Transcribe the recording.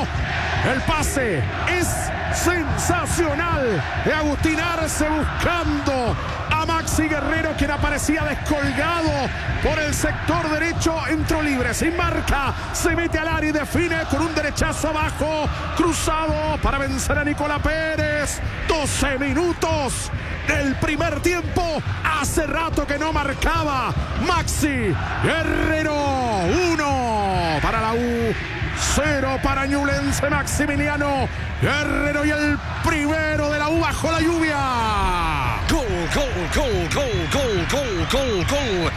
El pase es sensacional de Agustín Arce buscando a Maxi Guerrero, quien aparecía descolgado por el sector derecho. Entró libre, sin marca, se mete al área y define con un derechazo abajo, cruzado para vencer a Nicolás Pérez. 12 minutos del primer tiempo. Hace rato que no marcaba Maxi Guerrero. 1 para la U, 0 para Ñublense. Maximiliano Guerrero y el primero de la U bajo la lluvia. Gol, gol, gol, gol, gol, gol, gol, gol.